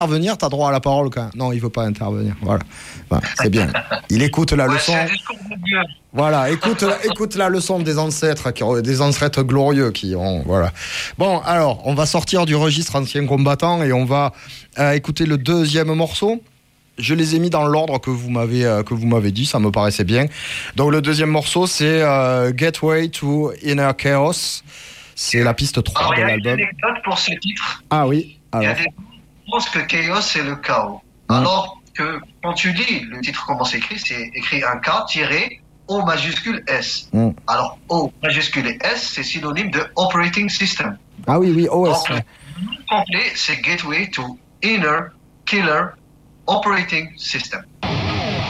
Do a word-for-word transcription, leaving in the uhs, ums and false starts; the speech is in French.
intervenir, t'as droit à la parole quand même. Non, il veut pas intervenir. Voilà, voilà c'est bien. Il écoute la Ouais, leçon. c'est un discours de Dieu. Voilà, écoute, la- écoute la leçon des ancêtres, qui, ont- des ancêtres glorieux qui ont, voilà. Bon, alors, on va sortir du registre ancien combattant et on va euh, écouter le deuxième morceau. Je les ai mis dans l'ordre que vous m'avez euh, que vous m'avez dit, ça me paraissait bien. Donc le deuxième morceau, c'est euh, Gateway to Inner Chaos. C'est la piste trois Alors, de il y a une l'album. anecdote pour ce titre. Ah oui, Il y a alors. des gens qui pensent que Chaos, c'est le chaos. Hum. Alors que quand tu lis le titre, comment c'est écrit, c'est écrit un K tiré O majuscule S. Hum. Alors, O majuscule et S, c'est synonyme de Operating System. Ah oui, oui, O S. Donc, le nom complet, c'est Gateway to Inner Killer Operating System.